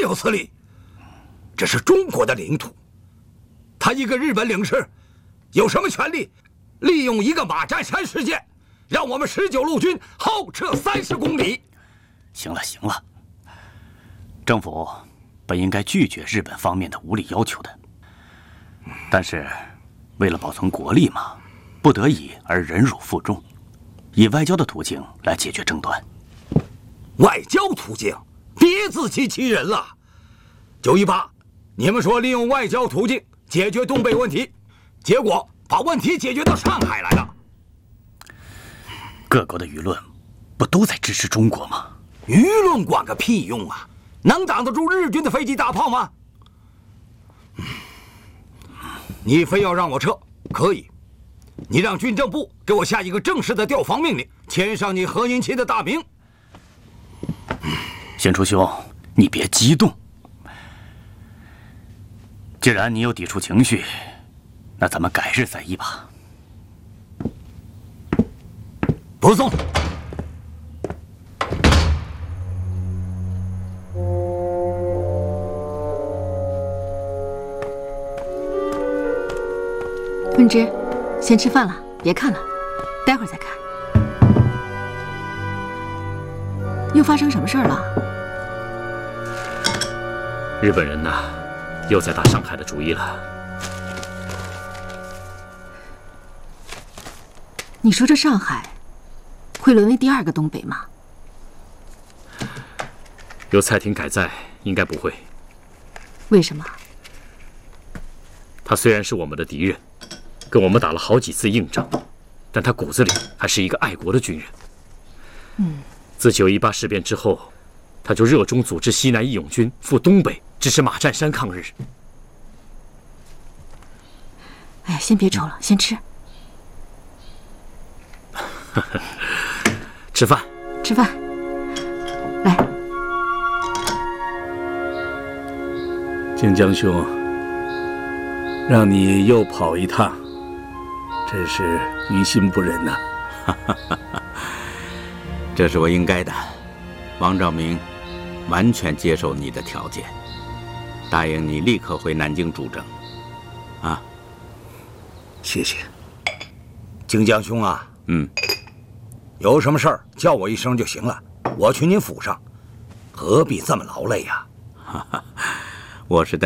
有此理！这是中国的领土，他一个日本领事，有什么权利利用一个马占山事件，让我们19路军后撤30公里？ 行了行了，政府本应该拒绝日本方面的无理要求的，但是为了保存国力嘛，不得已而忍辱负重，以外交的途径来解决争端。 外交途径？别自欺欺人了。918，你们说利用外交途径解决东北问题，结果把问题解决到上海来了。 各国的舆论不都在支持中国吗？ 舆论管个屁用啊！能挡得住日军的飞机大炮吗？你非要让我撤，可以。你让军政部给我下一个正式的调防命令，签上你何应钦的大名。 贤初兄，你别激动。既然你有抵触情绪，那咱们改日再议吧。 不送。 文之，先吃饭了，别看了，待会儿再看。又发生什么事儿了？ 日本人呐，又在打上海的主意了。 你说这上海会沦为第2个东北吗？ 有蔡廷锴在，应该不会。 为什么？ 他虽然是我们的敌人，跟我们打了好几次硬仗，但他骨子里还是一个爱国的军人。自918事变之后，他就热衷组织西南义勇军赴东北支持马占山抗日。 哎呀，先别愁了，先吃。 吃饭， 吃饭。来， 靖江兄，让你又跑一趟，真是于心不忍呐。 这是我应该的。王兆明完全接受你的条件，答应你立刻回南京主政。啊， 谢谢。靖江兄啊，有什么事儿叫我一声就行了，我去您府上，何必这么劳累呀？ 我是